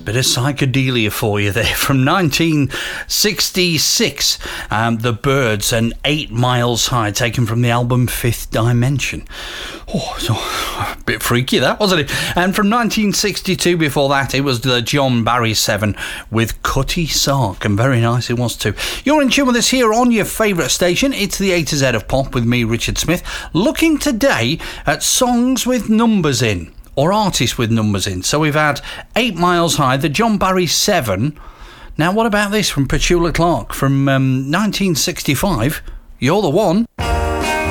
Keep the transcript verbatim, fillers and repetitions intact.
bit of psychedelia for you there from nineteen sixty-six. Um, the Byrds and Eight Miles High, taken from the album Fifth Dimension. Oh, so a bit freaky that, wasn't it? And from nineteen sixty-two, before that, it was the John Barry Seven with Cutty Sark, and very nice it was too. You're in tune with us here on your favourite station. It's the A to Z of Pop with me, Richard Smith, looking today at songs with numbers in, or artists with numbers in. So we've had Eight Miles High, the John Barry Seven. Now what about this from Petula Clark from um, nineteen sixty-five? You're the One.